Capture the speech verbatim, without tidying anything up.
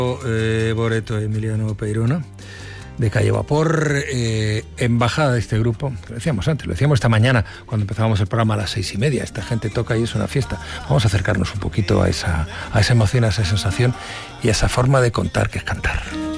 Eh, Boreto Emiliano Peirona, de Calle Vapor, eh, embajada de este grupo. Lo decíamos antes, lo decíamos esta mañana cuando empezábamos el programa a las seis y media. Esta gente toca y es una fiesta. Vamos a acercarnos un poquito a esa, a esa emoción, a esa sensación y a esa forma de contar que es cantar.